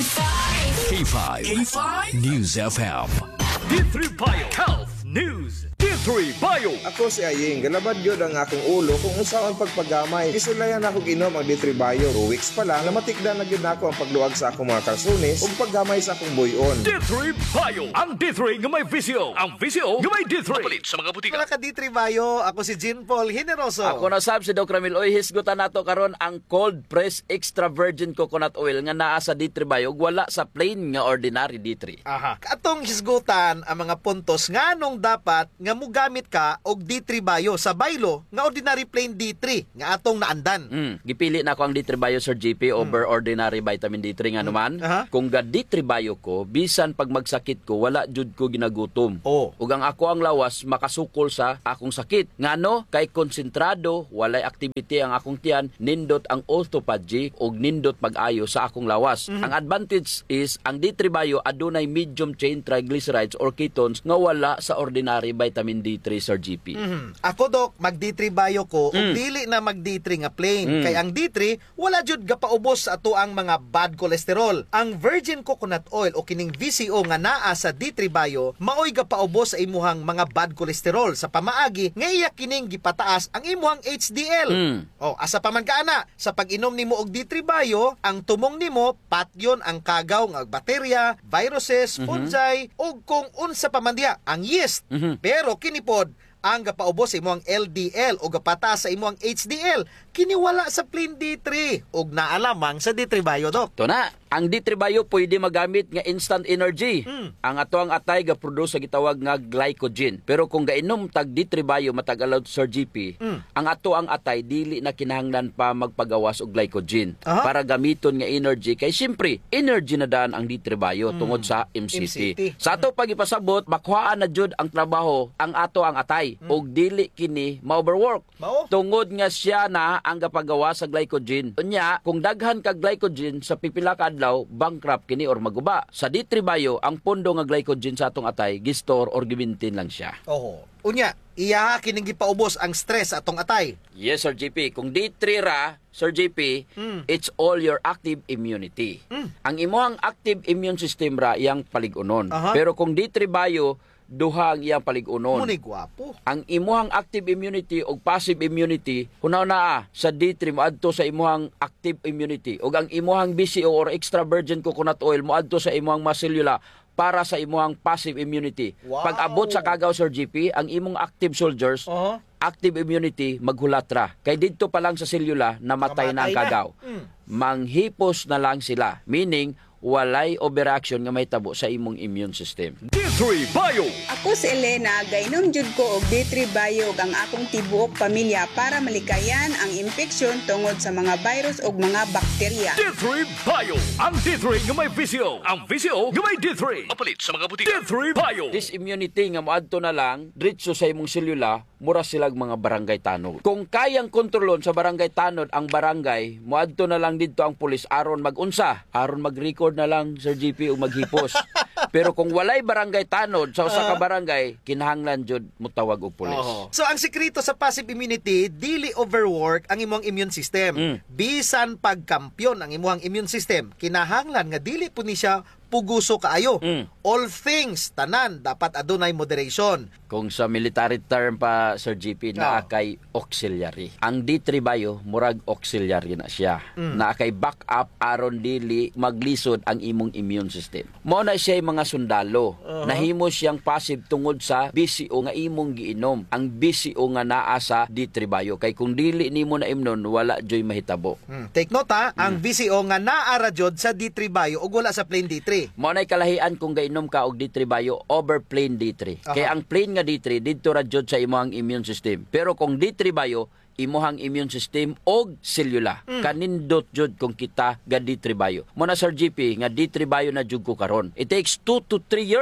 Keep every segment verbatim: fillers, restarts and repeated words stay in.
K five. K five News F M. D three Bio Health News. D three Bio. Ako si Aying, galabad yun ang akong ulo kung usaon pagpagamay. Isulayan ako ginom ang D three Bio. Two weeks pa lang, namatikda na yun ako ang pagluwag sa akong mga kalsunis o paggamay sa akong buyon. D three Bio. Ang D three nga may visio. Ang visio nga may D three. Papalit sa mga butika. Mga ka D three Bio, ako si Jean Paul Generoso. Ako na sab si Doc Ramil. Oy, hisgutan nato karon ang cold press extra virgin coconut oil nga naa sa D three Bio, wala sa plain nga ordinary D three. Aha. Atong hisgutan ang mga puntos nga nung dapat nga mugamit ka og D three Bio sa baylo nga ordinary plain D three nga atong naandan. Mm, gipili na ko ang D three Bio Sir G P over ordinary vitamin D three nga naman. Aha. Kung ga D three Bio ko, bisan pag magsakit ko, wala jud ko ginagutom. Oh. Ug ang ako ang lawas makasukol sa akong sakit. Ngano kay konsentrado, walay activity ang akong tiyan, nindot ang autophagy ug nindot pag-ayo sa akong lawas. Mm-hmm. Ang advantage is ang D three Bio adunay medium chain triglycerides or ketones nga wala sa ordinary vitamin D three Sir G P. Mhm. Ako dok, mag D three Bio ko, ug Mm. dili na mag D three nga plain. Mm. Kay ang D three wala jud gapaubos sa ato ang mga bad cholesterol. Ang virgin coconut oil o kining V C O nga naa sa D three Bio maoy gapaubos sa imuhang mga bad cholesterol sa pamaagi nga iya kining gipataas ang imuhang H D L. Mm. O asa pa man kaana sa pag-inom nimo og D three Bio, ang tumong nimo patyon ang kagaw nga bakterya, viruses, fungi ug kung unsa pa man diha ang yeast. Mhm. Pero kini pod ang gapaubos sa imong L D L o gapataas sa imong H D L kini wala sa plain D three ug naa lamang sa D three Bio dok. Ito na, ang D three Bio pwede magamit nga instant energy. Mm. Ang ato ang atay ga-produce sa gitawag nga glycogen. Pero kung gainom tag D three Bio matag allow Sir G P, Mm. ang ato ang atay dili na kinahanglan pa magpagawas og glycogen Aha. para gamiton nga energy kay siyempre energy na daan ang D three Bio tungod sa M C T. M C T. Sa ato pagipasabot, makuhaan na jud ang trabaho ang ato ang atay og dili kini ma-overwork. Mao? Tungod nga siya na ang gapagawa sa glycogen. Unya, kung daghan kag glycogen sa pipila ka adlaw, bankrupt kini or maguba. Sa D three Bio, ang pondo nga glycogen sa atong atay gistor or gimintin lang siya. Oho. Unya, iya kining gipaubos ang stress sa atong atay. Yes, Sir G P. Kung D three ra, Sir G P, Mm. it's all your active immunity. Mm. Ang imong active immune system ra iyang paligunon. Aha. Pero kung D three Bio, duha ang iyang paligunon. Muni gwapo. Ang imuhang active immunity o passive immunity, hunaw na sa D three moadto sa imuhang active immunity. O ang imuhang B C O or extra virgin coconut oil moadto sa imuhang maselula para sa imuhang passive immunity. Wow. Pag abot sa kagaw Sir G P, ang imong active soldiers, Oho. active immunity maghulatra. Kay didto pa lang sa selula namatay na ang Namatay na. kagaw. Mm. Manghipos na lang sila. Meaning, walay overaction nga may tabo sa imong immune system. D three Bio. Ako si Elena, gainom jud ko og D three Bio ang akong tibuok pamilya para malikayan ang infeksyon tungod sa mga virus ug mga bakterya. D three Bio. Ang D three nga may visio. Ang visio nga may D three. Papalit sa mga butika. D three Bio. This immunity nga moadto na lang diretso sa imong selula, mura silag mga barangay tanod. Kung kayang kontrolon sa barangay tanod ang barangay, moadto na lang didto ang pulis aron magunsa, aron mag-record na lang Sir G P o maghipos. Pero kung walay barangay tanod sa usa ka barangay, kinahanglan jud mutawag og pulis. Oho. So ang sekreto sa passive immunity, dili overwork ang imong immune system. Mm. Bisan pagkampyon ang imong immune system, kinahanglan nga dili po ni siya puguso kaayo. Mm. All things tanan dapat adunay moderation. Kung sa military term pa Sir G P, naa Oh. kay auxiliary. Ang D three Bio murag auxiliary na siya. Mm. Naa kay backup aron dili maglisod ang imong immune system. Mao na siya mga sundalo. Uh-huh. Nahimo siyang passive tungod sa B C O nga imong giinom. Ang B C O nga naa sa D three Bio kay kung dili nimo na imnon wala joy mahitabo. Hmm. Take note ha, ang V C O nga naara jud sa D three Bio ug wala sa plain D three. Mao nay kalahian kung gainom ka og D three Bio over plain D three. Aha. Kaya ang plain nga D three didto ra jud sa imong immune system. Pero kung D three Bio imuhang immune system og selula. Mm. Kanindot jud kung kita ga D three Bio. Mo na Sir G P nga D three Bio na jud ko karon. It takes two to three years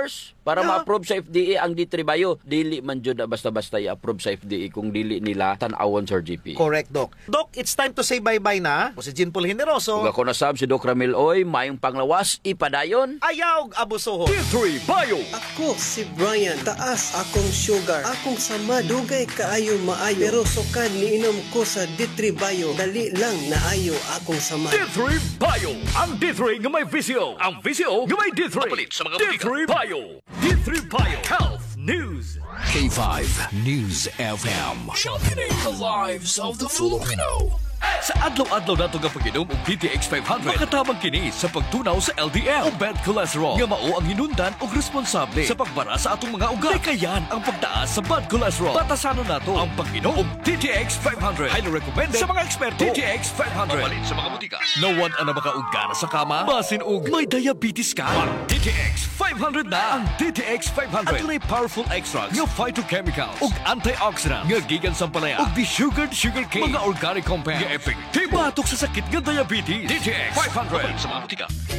para Yeah. ma-approve sa F D A ang D three Bio. Dili man jud na basta-basta i-approve sa F D A kung dili nila tan-awon, Sir G P. Correct, Doc. Doc, it's time to say bye-bye na. O si Jean Paul Generoso. Kung ako nasab si Doc Ramil Oy, mayong panglawas, ipadayon. Ayaw abusoho. D three Bio. Ako si Brian, taas akong sugar, akong sama, dugay kaayo maayo, pero sukad niinom ko sa D three Bio, dali lang naayo akong sama. D three Bio. Ang D three nga may visyo. Ang visyo nga may D three. Palit sa mga D three Bio. D three Bio. Health News. K five News F M. Championing the lives of the Filipino. Sa adlaw-adlaw nato nga pag-inom og D T X five hundred, makatabang kini sa pagtunaw sa L D L o bad cholesterol nga mao ang hinundan og responsable sa pagbara sa atong mga ugat. Kayan ang pagtaas sa bad cholesterol. Batasanon nato ang pag-inom og D T X five hundred. Highly recommended sa mga eksperto. D T X five hundred. Mapalit sa mga butika. Nawad ana makaugana sa kama, basin og may diabetes ka. Ang D T X five hundred na. Ang D T X five hundred adunay powerful extracts nga phytochemicals ug antioxidants nga gikan sa palaya ug desugared sugar cane, mga organic compounds nga effective batok sa sakit nga diabetes. D T X five hundred sa mga butika.